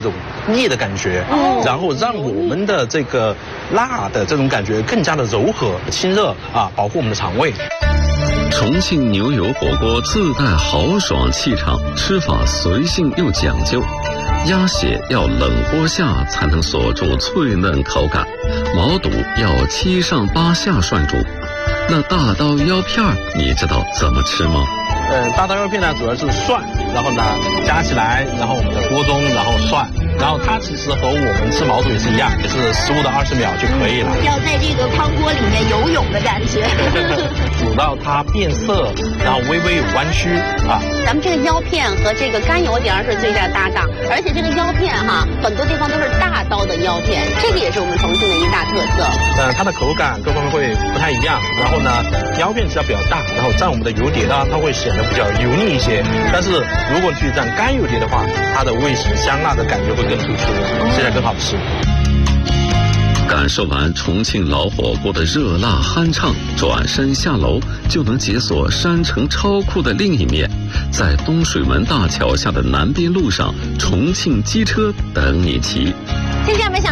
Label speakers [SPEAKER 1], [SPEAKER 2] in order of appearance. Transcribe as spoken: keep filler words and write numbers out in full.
[SPEAKER 1] 这种腻的感觉，哦、然后让我们的这个辣的这种感觉更加的柔和、清热啊，保护我们的肠胃。
[SPEAKER 2] 重庆牛油火锅自带豪爽气场，吃法随性又讲究。鸭血要冷锅下才能锁住脆嫩口感，毛肚要七上八下涮煮。那大刀腰片你知道怎么吃吗？
[SPEAKER 1] 呃，大刀腰片呢，主要是涮，然后呢夹起来，然后我们的锅中，然后涮，然后它其实和我们吃毛肚也是一样，也是十五到二十秒就可以了。
[SPEAKER 3] 要在这个汤锅里面游泳的感觉。
[SPEAKER 1] 煮到它变色，然后微微有弯曲啊。
[SPEAKER 3] 咱们这个腰片和这个干油碟是最佳搭档，而且这个腰片哈，很多地方都是大刀的腰片，这个也是我们重庆的一大特色。
[SPEAKER 1] 呃，它的口感各方面会不太一样，然后呢，腰片只要比较大，然后蘸我们的油碟呢，它会显得比较油腻一些。但是如果去蘸干油碟的话，它的味型香辣的感觉会更突出，吃起来更好吃。
[SPEAKER 2] 感受完重庆老火锅的热辣酣畅，转身下楼就能解锁山城超酷的另一面。在东水门大桥下的南边路上，重庆机车等你骑。
[SPEAKER 3] 接下来想